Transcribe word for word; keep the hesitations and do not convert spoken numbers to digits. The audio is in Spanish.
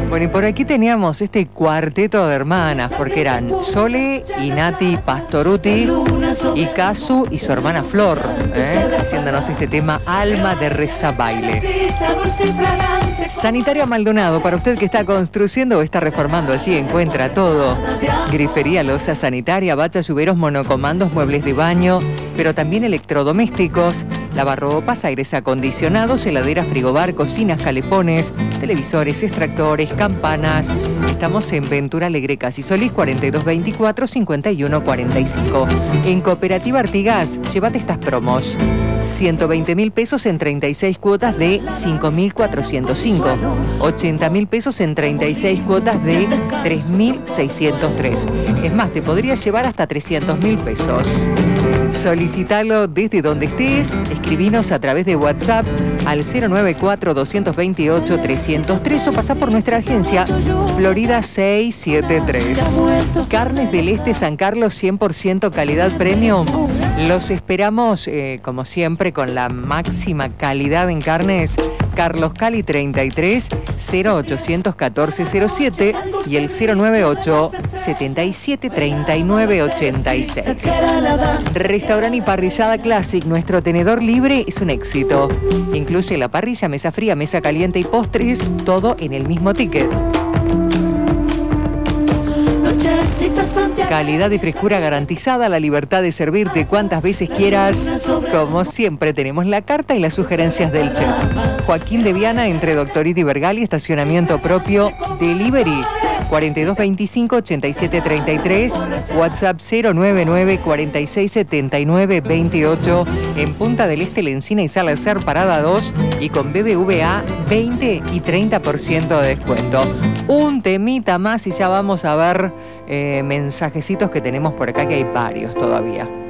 Bueno, y por aquí teníamos este cuarteto de hermanas, porque eran Sole y Nati Pastoruti y Casu y su hermana Flor, ¿eh? haciéndonos este tema Alma de Reza Baile. Sanitaria Maldonado, para usted que está construyendo o está reformando, allí encuentra todo. Grifería, loza sanitaria, bacha, lluveros, monocomandos, muebles de baño, pero también electrodomésticos, lavarropas, aires acondicionados, heladeras, frigobar, cocinas, calefones, televisores, extractores, campanas. Estamos en Ventura Alegre, Casi Solís, cuarenta y dos veinticuatro, cincuenta y uno cuarenta y cinco. En Cooperativa Artigas, llévate estas promos. ciento veinte mil pesos en treinta y seis cuotas de cinco mil cuatrocientos cinco. ochenta mil pesos en treinta y seis cuotas de tres mil seiscientos tres. Es más, te podría llevar hasta trescientos mil pesos. Solicitalo desde donde estés. Escribinos a través de WhatsApp al cero nueve cuatro, dos dos ocho, tres cero tres o pasá por nuestra agencia Florida seiscientos setenta y tres. Carnes del Este San Carlos, cien por ciento calidad premium. Los esperamos, eh, como siempre, con la máxima calidad en carnes. Carlos Cali treinta y tres, cero ochocientos catorce cero siete y el cero noventa y ocho, setenta y siete, treinta y nueve, ochenta y seis. Restaurante y parrillada Classic, nuestro tenedor libre es un éxito. Incluye la parrilla, mesa fría, mesa caliente y postres, todo en el mismo ticket. Calidad y frescura garantizada, la libertad de servirte cuantas veces quieras. Como siempre, tenemos la carta y las sugerencias del chef. Joaquín de Viana, entre Doctorito y Vergali, estacionamiento propio, delivery cuarenta y dos veinticinco, ochenta y siete treinta y tres, WhatsApp cero nueve nueve, cuarenta y seis, setenta y nueve, veintiocho, en Punta del Este, Lencina y Salazar, Parada dos, y con B B V A veinte y treinta por ciento de descuento. Un temita más y ya vamos a ver eh, mensajecitos que tenemos por acá, que hay varios todavía.